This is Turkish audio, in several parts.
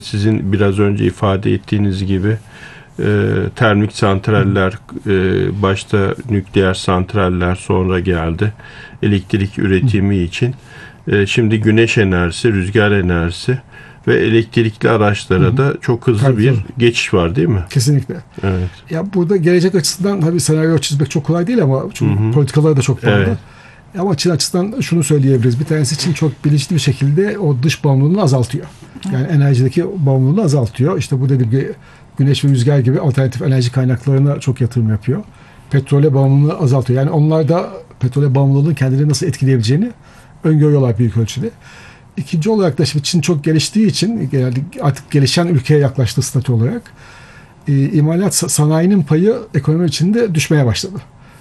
Sizin biraz önce ifade ettiğiniz gibi termik santraller, başta nükleer santraller sonra geldi. Elektrik üretimi için. Şimdi güneş enerjisi, rüzgar enerjisi ve elektrikli araçlara da çok hızlı bir geçiş var, değil mi? Kesinlikle. Evet. Ya burada gelecek açısından tabii senaryo çizmek çok kolay değil ama çünkü politikaları da çok pahalı. Evet. Ama Çin açısından şunu söyleyebiliriz. Bir tanesi Çin çok bilinçli bir şekilde o dış bağımlılığını azaltıyor. Yani enerjideki bağımlılığını azaltıyor. İşte bu dediğim gibi güneş ve rüzgar gibi alternatif enerji kaynaklarına çok yatırım yapıyor. Petrole bağımlılığını azaltıyor. Yani onlar da petrole bağımlılığının kendilerini nasıl etkileyebileceğini öngörüyorlar büyük ölçüde. İkinci olarak da şimdi Çin çok geliştiği için genelde artık gelişen ülkeye yaklaştığı statü olarak imalat sanayinin payı ekonomi içinde düşmeye başladı.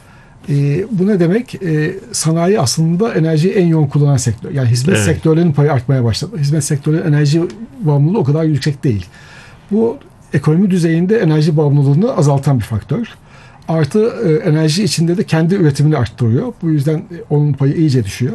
Bu ne demek? Sanayi aslında enerjiyi en yoğun kullanan sektör. Yani hizmet sektörlerinin payı artmaya başladı. Hizmet sektörlerinin enerji bağımlılığı o kadar yüksek değil. Bu ekonomi düzeyinde enerji bağımlılığını azaltan bir faktör. Artı enerji içinde de kendi üretimini arttırıyor. Bu yüzden onun payı iyice düşüyor.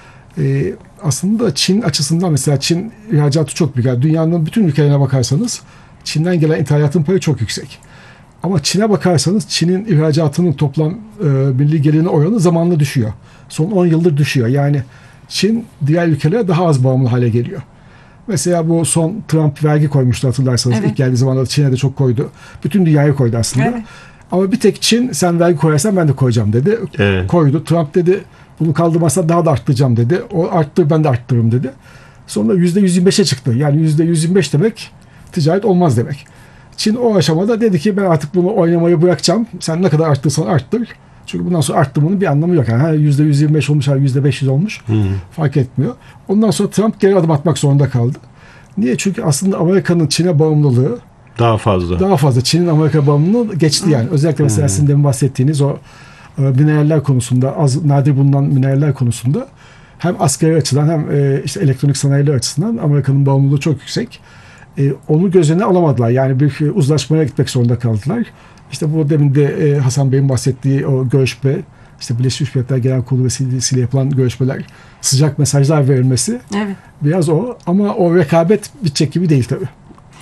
Aslında Çin açısından mesela Çin ihracatı çok büyük. Yani dünyanın bütün ülkelerine bakarsanız Çin'den gelen ithalatın payı çok yüksek. Ama Çin'e bakarsanız Çin'in ihracatının toplam milli gelirine oranı zamanla düşüyor. Son 10 yıldır düşüyor. Yani Çin diğer ülkelere daha az bağımlı hale geliyor. Mesela bu son Trump vergi koymuştu hatırlarsanız. Evet. İlk geldiği zamanlarda Çin'e de çok koydu. Bütün dünyayı koydu aslında. Evet. Ama bir tek Çin sen vergi koyarsan ben de koyacağım dedi. Evet. Koydu. Trump dedi bunu kaldırmazsa daha da arttıracağım dedi. O arttır ben de arttırırım dedi. Sonra %125'e çıktı. Yani %125 demek ticaret olmaz demek. Çin o aşamada dedi ki ben artık bunu oynamayı bırakacağım. Sen ne kadar arttırsan arttır. Çünkü bundan sonra arttırmanın bir anlamı yok. Yani %125 olmuş, %500 olmuş. Fark etmiyor. Ondan sonra Trump geri adım atmak zorunda kaldı. Niye? Çünkü aslında Amerika'nın Çin'e bağımlılığı daha fazla. Çin'in Amerika bağımlılığı geçti yani. Özellikle mesela sizin demin bahsettiğiniz o mineraller konusunda, az nadir bulunan mineraller konusunda hem askeri açıdan hem işte elektronik sanayiler açısından Amerika'nın bağımlılığı çok yüksek. Onu göz önüne alamadılar. Yani bir uzlaşmaya gitmek zorunda kaldılar. İşte bu demin de Hasan Bey'in bahsettiği o görüşme, işte Birleşmiş Milletler Genel Kurulu vesilesiyle yapılan görüşmeler, sıcak mesajlar verilmesi biraz o. Ama o rekabet bitecek gibi değil tabii.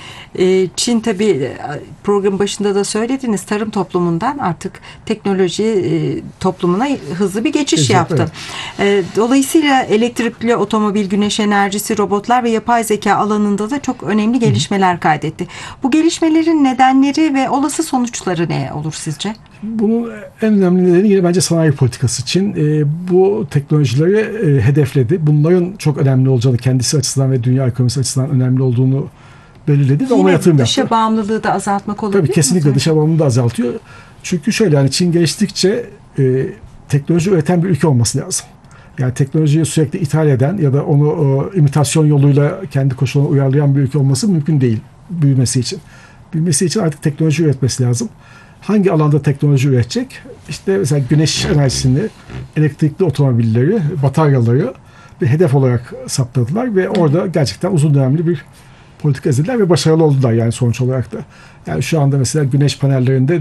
Çin tabii program başında da söylediniz, tarım toplumundan artık teknoloji toplumuna hızlı bir geçiş yaptı. Evet. Dolayısıyla elektrikli otomobil, güneş enerjisi, robotlar ve yapay zeka alanında da çok önemli gelişmeler kaydetti. Bu gelişmelerin nedenleri ve olası sonuçları ne olur sizce? Bunun en önemli nedeni yine bence sanayi politikası için. Bu teknolojileri hedefledi. Bunların çok önemli olacağını kendisi açısından ve dünya ekonomisi açısından önemli olduğunu belirledi ve ona yatırım yaptı. Dışa bağımlılığı da azaltmak olabilir mi? Tabii kesinlikle dışa bağımlılığı da azaltıyor. Çünkü şöyle yani Çin geliştikçe teknoloji üreten bir ülke olması lazım. Yani teknolojiyi sürekli ithal eden ya da onu imitasyon yoluyla kendi koşullarına uyarlayan bir ülke olması mümkün değil büyümesi için. Büyümesi için artık teknoloji üretmesi lazım. Hangi alanda teknoloji üretecek? İşte mesela güneş enerjisini, elektrikli otomobilleri, bataryaları bir hedef olarak saptadılar ve orada gerçekten uzun dönemli bir politika izlediler ve başarılı oldular yani sonuç olarak da. Yani şu anda mesela güneş panellerinde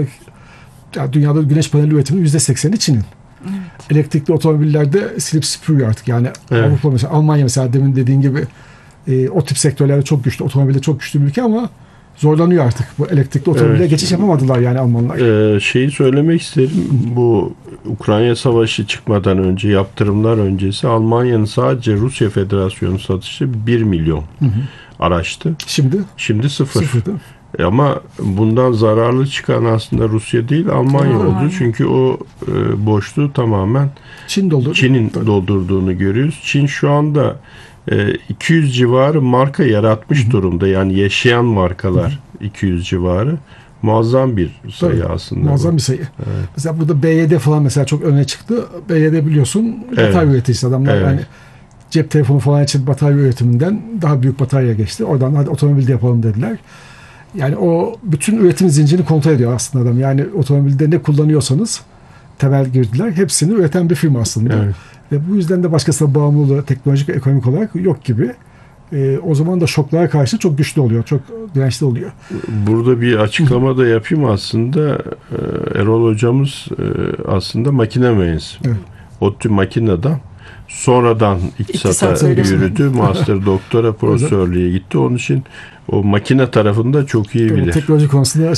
dünyada güneş paneli üretiminin %80'i Çin'in. Evet. Elektrikli otomobillerde silip süpürüyor artık. Yani Avrupa mesela, Almanya mesela demin dediğin gibi o tip sektörlerde çok güçlü, otomobilde çok güçlü bir ülke ama zorlanıyor artık. Bu elektrikli otomobile geçiş yapamadılar yani Almanlar. Şeyi söylemek isterim. Bu Ukrayna Savaşı çıkmadan önce, yaptırımlar öncesi Almanya'nın sadece Rusya Federasyonu satışı 1 milyon araçtı. Şimdi sıfır. Ama bundan zararlı çıkan aslında Rusya değil Almanya oldu. Çünkü o boşluğu tamamen Çin'in doldurduğunu görüyoruz. Çin şu anda 200 civarı marka yaratmış durumda. Yani yaşayan markalar 200 civarı. Muazzam bir sayı aslında. Muazzam bir sayı. Evet. Mesela burada BYD falan mesela çok öne çıktı. BYD biliyorsun batarya üreticisi adamlar. Evet. Yani cep telefonu falan için batarya üretiminden daha büyük batarya geçti. Oradan hadi otomobilde yapalım dediler. Yani o bütün üretim zincirini kontrol ediyor aslında adam. Yani otomobilde ne kullanıyorsanız temel girdiler. Hepsini üreten bir firma aslında. Evet. Ve bu yüzden de başkasına bağımlılığı teknolojik ve ekonomik olarak yok gibi. O zaman da şoklara karşı çok güçlü oluyor. Çok dirençli oluyor. Burada bir açıklama da yapayım aslında. Erol hocamız aslında makine mühendisi. Evet. ODTÜ makinede Sonradan iktisata yürüdü. Master doktora profesörlüğe gitti. Onun için o makine tarafında çok iyi bilir. Teknoloji konusunda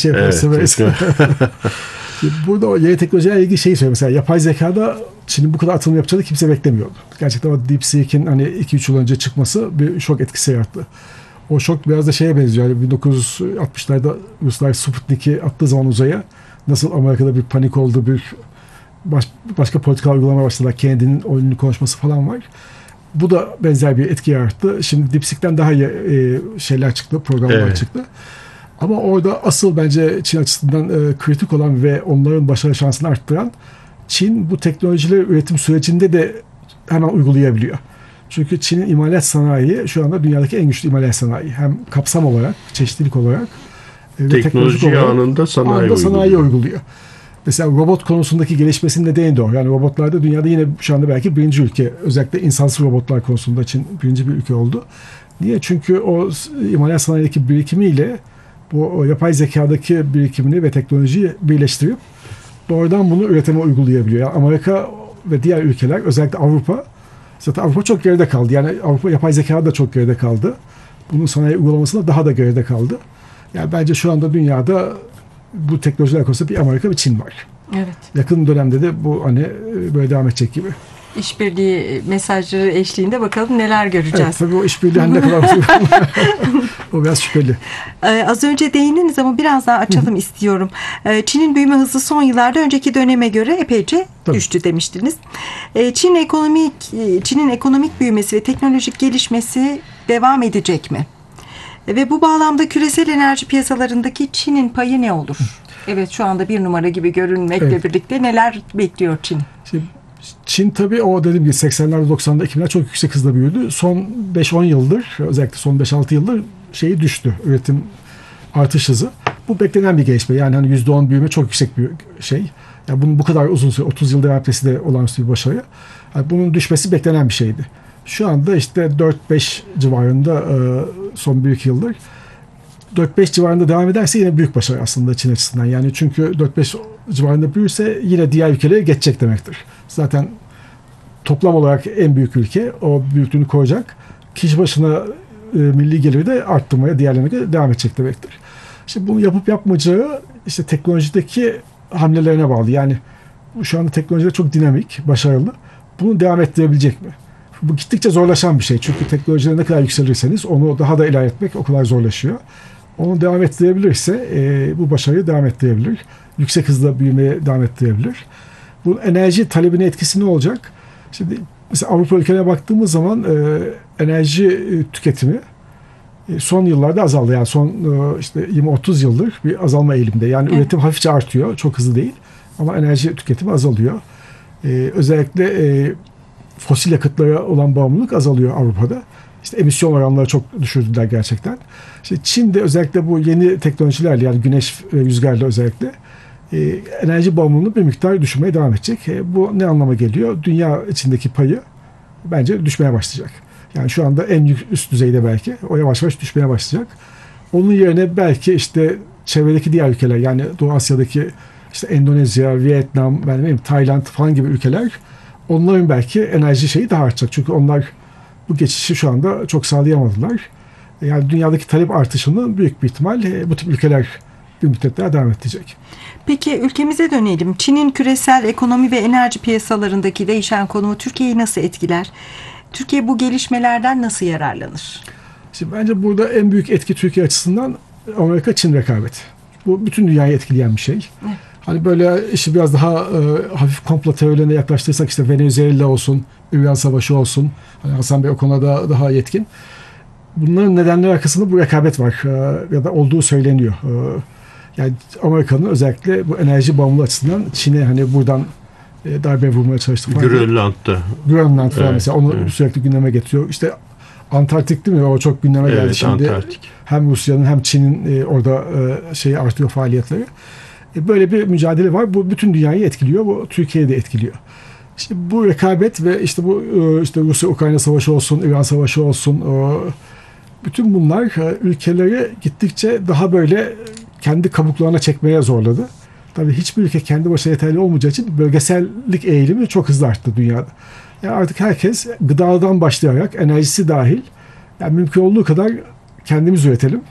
burada o yeni teknolojiye ilgili şeyi söyleyeyim. Mesela yapay zekada Çin'in bu kadar atılım yapacağını kimse beklemiyordu. Gerçekten o DeepSeek'in hani 2-3 yıl önce çıkması bir şok etkisi yarattı. O şok biraz da şeye benziyor. Yani 1960'larda Ruslar Sputnik'i attığı zaman uzaya nasıl Amerika'da bir panik oldu, bir başka politikalar uygulamaya başladılar. Kennedy'nin oyununu konuşması falan var. Bu da benzer bir etki yarattı. Şimdi DeepSeek'ten daha iyi şeyler çıktı, programlar çıktı. Ama orada asıl bence Çin açısından kritik olan ve onların başarı şansını arttıran, Çin bu teknolojileri üretim sürecinde de hemen uygulayabiliyor. Çünkü Çin'in imalat sanayi şu anda dünyadaki en güçlü imalat sanayi. Hem kapsam olarak, çeşitlilik olarak teknoloji anında sanayi uyguluyor. Mesela robot konusundaki gelişmesinin nedeni de o. Yani robotlarda dünyada yine şu anda belki birinci ülke. Özellikle insansız robotlar konusunda Çin birinci bir ülke oldu. Niye? Çünkü o imalat sanayideki birikimiyle bu yapay zekadaki birikimini ve teknolojiyi birleştirip doğrudan bunu üretime uygulayabiliyor. Yani Amerika ve diğer ülkeler, özellikle Avrupa, zaten Avrupa çok geride kaldı. Yani Avrupa yapay zekada da çok geride kaldı. Bunun sanayi uygulamasında daha da geride kaldı. Yani bence şu anda dünyada bu teknolojiler konusunda bir Amerika ve Çin var. Evet. Yakın dönemde de bu hani böyle devam edecek gibi. İşbirliği mesajları eşliğinde bakalım neler göreceğiz. Evet, tabii o işbirliği ne kadar o biraz şüpheli. Az önce değindiniz ama biraz daha açalım istiyorum. Çin'in büyüme hızı son yıllarda önceki döneme göre epeyce düştü demiştiniz. Çin'in ekonomik büyümesi ve teknolojik gelişmesi devam edecek mi? Ve bu bağlamda küresel enerji piyasalarındaki Çin'in payı ne olur? Evet, şu anda bir numara gibi görünmekle birlikte neler bekliyor Çin? Çin tabii o dediğim gibi 80'lerde 90'da 2000'ler çok yüksek hızla büyüdü. Son 5-10 yıldır, özellikle son 5-6 yıldır şeyi düştü. Üretim artış hızı. Bu beklenen bir gelişme. Yani hani %10 büyüme çok yüksek bir şey. Yani bunun bu kadar uzun süre 30 yıl devam etmesi de olağanüstü bir başarı. Yani bunun düşmesi beklenen bir şeydi. Şu anda işte 4-5 civarında son 1-2 yıldır. 4-5 civarında devam ederse yine büyük başarı aslında Çin açısından. Yani çünkü 4-5 civarında büyürse yine diğer ülkelere geçecek demektir. Zaten toplam olarak en büyük ülke, o büyüklüğünü koyacak. Kişi başına milli geliri de arttırmaya, diğerlerine göre devam edecek demektir. İşte bunu yapıp yapmayacağı işte teknolojideki hamlelerine bağlı. Yani şu anda teknolojide çok dinamik, başarılı. Bunu devam ettirebilecek mi? Bu gittikçe zorlaşan bir şey. Çünkü teknolojide ne kadar yükselirseniz onu daha da ilerletmek o kadar zorlaşıyor. Onu devam ettirebilirse bu başarıyı devam ettirebilir. Yüksek hızla büyümeye devam ettirebilir. Bu enerji talebine etkisi ne olacak? Şimdi mesela Avrupa ülkelerine baktığımız zaman enerji tüketimi son yıllarda azaldı. Yani son işte 20-30 yıldır bir azalma eğilimde. Yani üretim hafifçe artıyor. Çok hızlı değil. Ama enerji tüketimi azalıyor. Özellikle fosil yakıtlara olan bağımlılık azalıyor Avrupa'da. İşte emisyon oranları çok düşürdüler gerçekten. İşte Çin'de özellikle bu yeni teknolojilerle, yani güneş ve rüzgarla özellikle enerji bağımlılığını bir miktar düşürmeye devam edecek. Bu ne anlama geliyor? Dünya içindeki payı bence düşmeye başlayacak. Yani şu anda en üst düzeyde belki. O yavaş yavaş düşmeye başlayacak. Onun yerine belki işte çevredeki diğer ülkeler, yani Doğu Asya'daki işte Endonezya, Vietnam, Tayland falan gibi ülkeler, onların belki enerji şeyi daha artacak. Çünkü onlar bu geçişi şu anda çok sağlayamadılar. Yani dünyadaki talep artışını büyük bir ihtimal bu tip ülkeler bir müddet daha devam edecek. Peki ülkemize dönelim. Çin'in küresel ekonomi ve enerji piyasalarındaki değişen konumu Türkiye'yi nasıl etkiler? Türkiye bu gelişmelerden nasıl yararlanır? Şimdi bence burada en büyük etki Türkiye açısından Amerika-Çin rekabeti. Bu bütün dünyayı etkileyen bir şey. Evet. Hani böyle işi biraz daha hafif komplo teorilerine yaklaştırırsak, işte Venezuela olsun, İran Savaşı olsun. Hani Hasan Bey o konuda daha yetkin. Bunların nedenleri arkasında bu rekabet var ya da olduğu söyleniyor. Yani Amerika'nın özellikle bu enerji bağımlılığı açısından Çin'e hani buradan darbe vurmaya çalıştı. Grönland falan mesela onu sürekli gündeme getiriyor. İşte Antarktik değil mi? O çok gündeme geldi şimdi. Antarktik. Hem Rusya'nın hem Çin'in orada artıyor faaliyetleri. Böyle bir mücadele var. Bu bütün dünyayı etkiliyor. Bu Türkiye'yi de etkiliyor. İşte bu rekabet ve işte bu işte Rusya-Ukrayna savaşı olsun, İran savaşı olsun, bütün bunlar ülkeleri gittikçe daha böyle kendi kabuklarına çekmeye zorladı. Tabii hiçbir ülke kendi başına yeterli olmayacağı için bölgesellik eğilimi çok hızlı arttı dünyada. Yani artık herkes gıdadan başlayarak enerjisi dahil yani mümkün olduğu kadar kendimiz üretelim.